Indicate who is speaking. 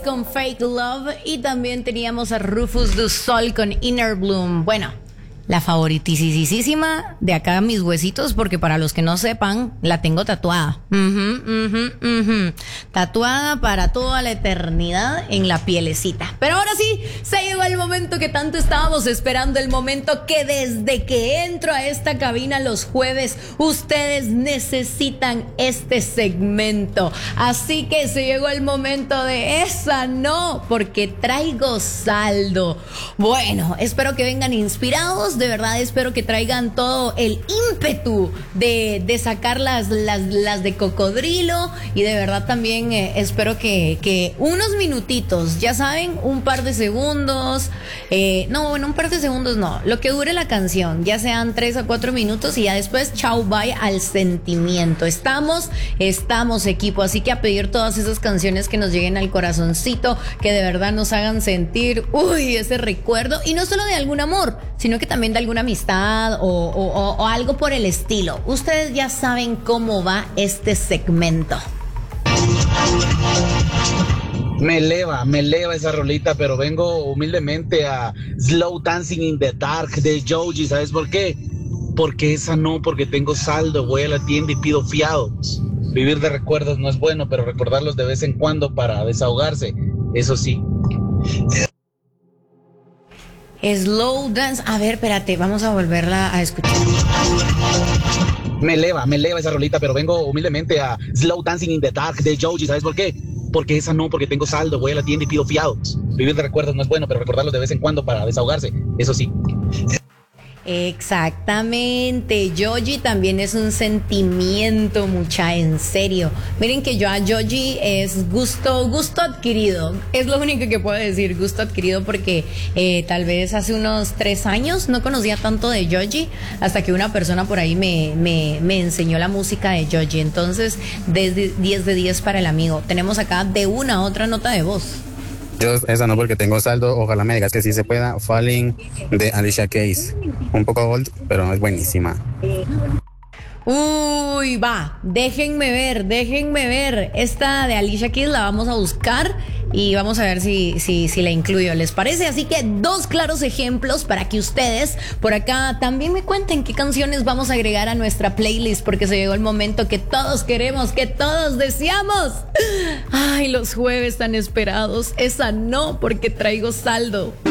Speaker 1: con Fake Love y también teníamos a Rufus Du Sol con Inner Bloom. Bueno, la favoritisísima de acá mis huesitos, porque para los que no sepan, la tengo tatuada. Tatuada para toda la eternidad en la pielecita. Pero ahora sí, se llegó el momento que tanto estábamos esperando, el momento que desde que entro a esta cabina los jueves, ustedes necesitan este segmento. Así que se llegó el momento de esa no, porque traigo saldo. Bueno, espero que vengan inspirados. De verdad espero que traigan todo el ímpetu de sacar las de cocodrilo, y de verdad también espero que unos minutitos, ya saben, un par de segundos, un par de segundos no, lo que dure la canción, ya sean 3 a 4 minutos y ya después chau bye al sentimiento. Estamos equipo, así que a pedir todas esas canciones que nos lleguen al corazoncito, que de verdad nos hagan sentir ese recuerdo, y no solo de algún amor, sino que también de alguna amistad o algo por el estilo. Ustedes ya saben cómo va este segmento.
Speaker 2: Me eleva esa rolita, pero vengo humildemente a Slow Dancing in the Dark de Joji. ¿Sabes por qué? Porque esa no, porque tengo saldo, voy a la tienda y pido fiados. Vivir de recuerdos no es bueno, pero recordarlos de vez en cuando para desahogarse, eso sí.
Speaker 1: Slow Dance, a ver, espérate, vamos a volverla a escuchar.
Speaker 2: Me eleva esa rolita, pero vengo humildemente a Slow Dancing in the Dark de Joji. ¿Sabes por qué? Porque esa no, porque tengo saldo, voy a la tienda y pido fiados. Vivir de recuerdos no es bueno, pero recordarlos de vez en cuando para desahogarse, eso sí.
Speaker 1: Exactamente, Joji también es un sentimiento, mucha, en serio. Miren que yo a Joji es gusto adquirido, es lo único que puedo decir, gusto adquirido, porque tal vez hace unos 3 años no conocía tanto de Joji, hasta que una persona por ahí me enseñó la música de Joji. Entonces, desde 10 de 10 para el amigo. Tenemos acá de una otra nota de voz.
Speaker 3: Yo esa no, porque tengo saldo, ojalá me digas que sí se pueda. Falling de Alicia Keys, un poco old, pero es buenísima.
Speaker 1: Uy, va, déjenme ver. Esta de Alicia Keys la vamos a buscar y vamos a ver si la incluyo, ¿les parece? Así que 2 claros ejemplos para que ustedes por acá también me cuenten qué canciones vamos a agregar a nuestra playlist, porque se llegó el momento que todos queremos, que todos deseamos. Ay, los jueves tan esperados. Esa no, porque traigo saldo.